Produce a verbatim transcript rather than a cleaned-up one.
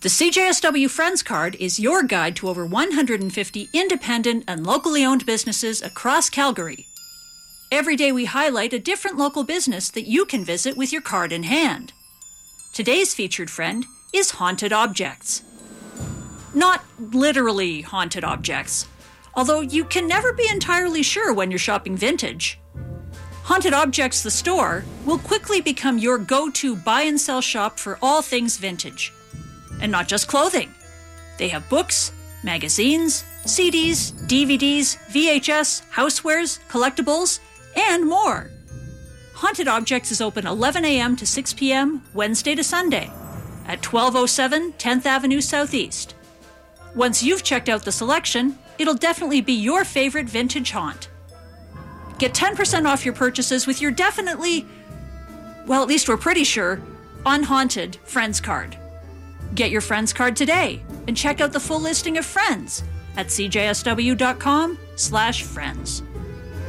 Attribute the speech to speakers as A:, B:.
A: The C J S W Friends Card is your guide to over one hundred fifty independent and locally owned businesses across Calgary. Every day we highlight a different local business that you can visit with your card in hand. Today's featured friend is Haunted Objects. Not literally haunted objects, although you can never be entirely sure when you're shopping vintage. Haunted Objects, the store, will quickly become your go-to buy and sell shop for all things vintage. And not just clothing. They have books, magazines, C Ds, D V Ds, V H S, housewares, collectibles, and more. Haunted Objects is open eleven a.m. to six p.m. Wednesday to Sunday at twelve oh seven tenth Avenue Southeast. Once you've checked out the selection, it'll definitely be your favorite vintage haunt. Get ten percent off your purchases with your definitely, well, at least we're pretty sure, unhaunted Friends Card. Get your Friends Card today and check out the full listing of friends at c j s w dot com slash friends.